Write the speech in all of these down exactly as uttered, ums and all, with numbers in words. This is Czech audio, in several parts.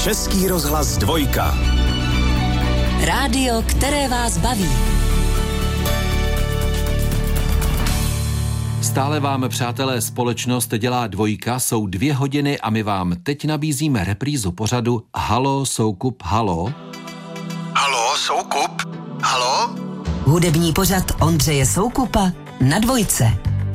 Český rozhlas dvojka. Rádio, které vás baví. Stále vám, přátelé, společnost dělá dvojka, jsou dvě hodiny a my vám teď nabízíme reprízu pořadu Halo, Soukup, halo. Halo, Soukup, halo? Hudební pořad Ondřeje Soukupa na dvojce.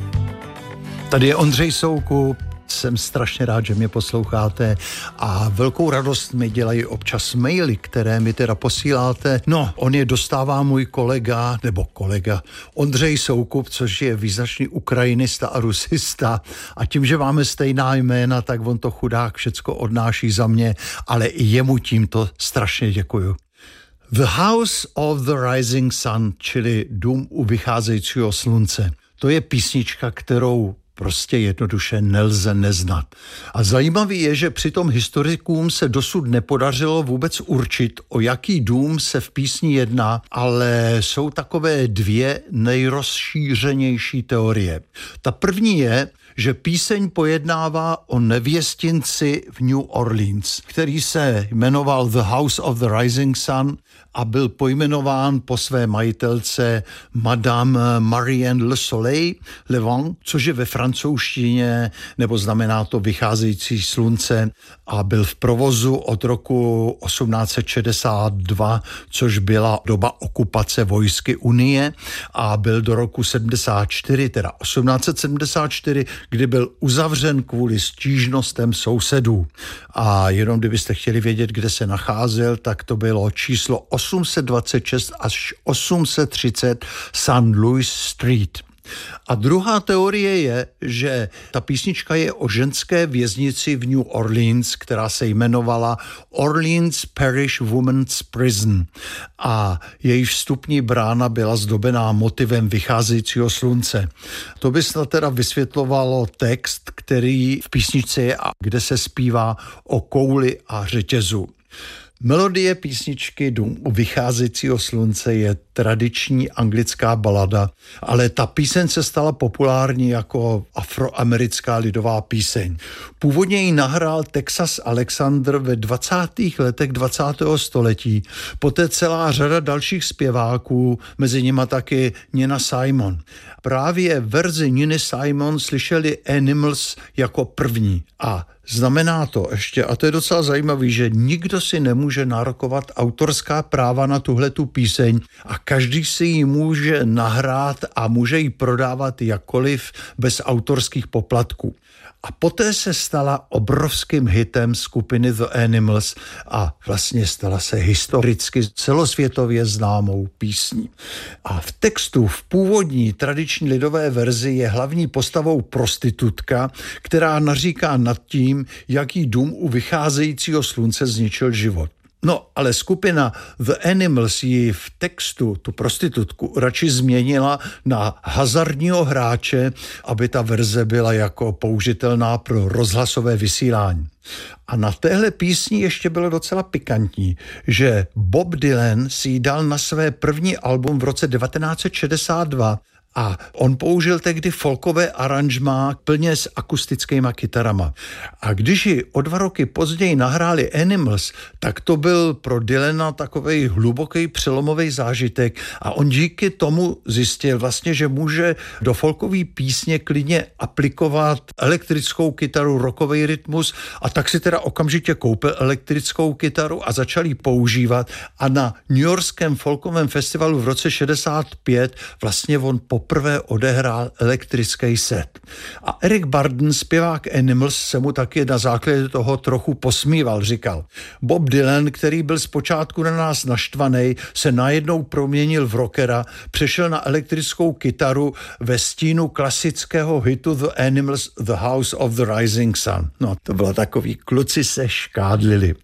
Tady je Ondřej Soukup, jsem strašně rád, že mě posloucháte a velkou radost mi dělají občas maily, které mi teda posíláte. No, on je dostává můj kolega, nebo kolega Ondřej Soukup, což je význačný ukrajinista a rusista a tím, že máme stejná jména, tak on to chudák všecko odnáší za mě, ale i jemu tímto strašně děkuju. The House of the Rising Sun, čili Dům u vycházejícího slunce. To je písnička, kterou prostě jednoduše nelze neznat. A zajímavý je, že přitom historikům se dosud nepodařilo vůbec určit, o jaký dům se v písni jedná, ale jsou takové dvě nejrozšířenější teorie. Ta první je, že píseň pojednává o nevěstinci v New Orleans, který se jmenoval The House of the Rising Sun a byl pojmenován po své majitelce Madame Marianne Le Soleil Levant, což je ve francouzštině, nebo znamená to vycházející slunce, a byl v provozu od roku osmnáct set šedesát dva, což byla doba okupace vojsky Unie, a byl do roku sedmdesát čtyři, teda osmnáct set sedmdesát čtyři, kdy byl uzavřen kvůli stížnostem sousedů. A jenom kdybyste chtěli vědět, kde se nacházel, tak to bylo číslo osm set dvacet šest až osm set třicet Saint Louis Street. A druhá teorie je, že ta písnička je o ženské věznici v New Orleans, která se jmenovala Orleans Parish Women's Prison a její vstupní brána byla zdobená motivem vycházejícího slunce. To by snad teda vysvětlovalo text, který v písničce je a kde se zpívá o kouli a řetězu. Melodie písničky Dům u vycházejícího slunce je tradiční anglická balada, ale ta píseň se stala populární jako afroamerická lidová píseň. Původně ji nahrál Texas Alexander ve dvacátých letech dvacátého století, poté celá řada dalších zpěváků, mezi nimi taky Nina Simon. Právě verzi Niny Simon slyšeli Animals jako první a znamená to ještě, a to je docela zajímavý, že nikdo si nemůže nárokovat autorská práva na tuhletu píseň a každý si ji může nahrát a může ji prodávat jakkoliv bez autorských poplatků. A poté se stala obrovským hitem skupiny The Animals a vlastně stala se historicky celosvětově známou písní. A v textu v původní tradiční lidové verzi je hlavní postavou prostitutka, která naříká nad tím, jaký dům u vycházejícího slunce zničil život. No, ale skupina The Animals ji v textu, tu prostitutku, radši změnila na hazardního hráče, aby ta verze byla jako použitelná pro rozhlasové vysílání. A na téhle písni ještě bylo docela pikantní, že Bob Dylan si ji dal na své první album v roce devatenáct set šedesát dva a on použil tehdy folkové aranžmá plně s akustickýma kytarama. A když ji o dva roky později nahráli Animals, tak to byl pro Dylana takovej hluboký přelomový zážitek a on díky tomu zjistil vlastně, že může do folkové písně klidně aplikovat elektrickou kytaru, rockový rytmus, a tak si teda okamžitě koupil elektrickou kytaru a začal ji používat a na newyorském folkovém festivalu v roce šedesát pět vlastně on poprvé odehrál elektrický set. A Eric Burdon, zpěvák Animals, se mu taky na základě toho trochu posmíval, říkal: Bob Dylan, který byl zpočátku na nás naštvaný, se najednou proměnil v rockera, přešel na elektrickou kytaru ve stínu klasického hitu The Animals, The House of the Rising Sun. No, to bylo takový, kluci se škádlili.